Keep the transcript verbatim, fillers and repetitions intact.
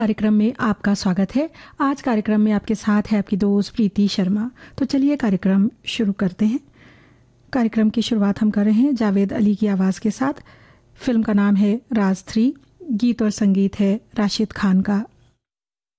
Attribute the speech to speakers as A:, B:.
A: कार्यक्रम में आपका स्वागत है। आज कार्यक्रम में आपके साथ है आपकी दोस्त प्रीति शर्मा। तो चलिए कार्यक्रम शुरू करते हैं। कार्यक्रम की शुरुआत हम कर रहे हैं जावेद अली की आवाज़ के साथ। फिल्म का नाम है राज थ्री। गीत और संगीत है राशिद खान का।